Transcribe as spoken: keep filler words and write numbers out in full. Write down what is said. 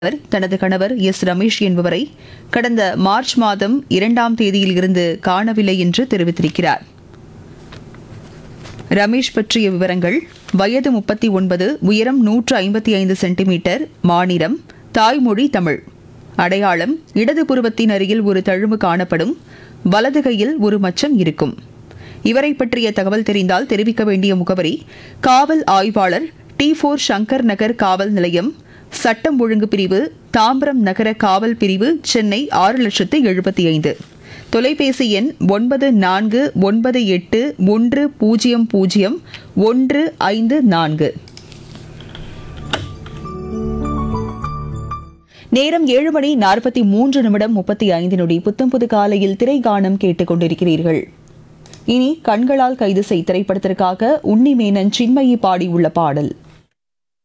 அவர் தனது கணவர் எஸ் ரமேஷ் என்பவரை கடந்த மார்ச் மாதம் இரண்டாம் தேதியில் இருந்து காணவில்லை என்று தெரிவித்திருக்கிறார். ரமேஷ் பற்றிய விவரங்கள்: வயது முப்பத்தி ஒன்பது, உயரம் நூற்று ஐம்பத்தி ஐந்து சென்டிமீட்டர், மாநிலம் தாய்மொழி தமிழ், அடையாளம் இடது புருவத்தின் அருகில் ஒரு தழும்பு காணப்படும், வலது கையில் ஒரு மச்சம் இருக்கும். இவரை பற்றிய தகவல் தெரிந்தால் தெரிவிக்க வேண்டிய முகவரி: காவல் ஆய்வாளர், டி போர் சங்கர் நகர் காவல் நிலையம், சட்டம் ஒழுங்கு பிரிவு, தாம்பரம் நகர காவல் பிரிவு, சென்னை ஆறு லட்சத்து எழுபத்தி ஐந்து. தொலைபேசி எண் ஒன்பது நான்கு ஒன்பது எட்டு ஒன்று பூஜ்ஜியம் பூஜ்ஜியம் ஒன்று ஐந்து நான்கு. நேரம் ஏழு மணி நாற்பத்தி மூன்று நிமிடம் முப்பத்தி ஐந்து நொடி. புத்தம் புது காலையில் திரைகானம் கேட்டுக் கொண்டிருக்கிறீர்கள். இனி கண்களால் கைது செய் திரைப்படத்திற்காக உன்னி மேனன், சின்மயி பாடியுள்ள பாடல்.